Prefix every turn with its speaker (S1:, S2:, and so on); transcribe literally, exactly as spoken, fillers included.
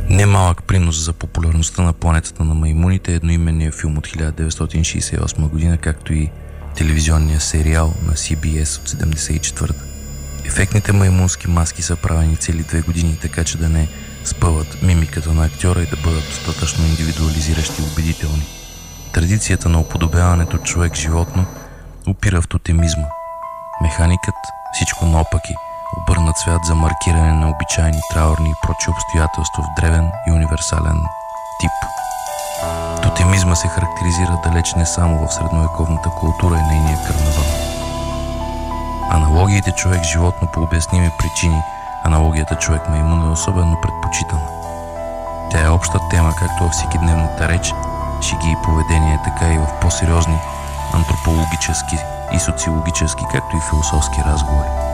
S1: Немалък принос за популярността на планетата на маймуните е едноименния филм от хиляда деветстотин шейсет и осма година, както и телевизионния сериал на Си Би Ес от седемдесет и четвърта. Ефектните маймунски маски са правени цели две години, така че да не спъват мимиката на актьора и да бъдат достатъчно индивидуализиращи и убедителни. Традицията на уподобяването човек-животно опира в тотемизма. Механикът, всичко наопаки, обърнат свят за маркиране на обичайни, траурни и прочи обстоятелства в древен и универсален тип. Тотемизма се характеризира далеч не само в средновековната култура и нейния карнавал. Аналогиите човек-животно по обясними причини, аналогията човек-маймун е особено предпочитана. Тя е обща тема както във всекидневната реч, шеги и поведение, така и в по-сериозни антропологически и социологически, както и философски разговори.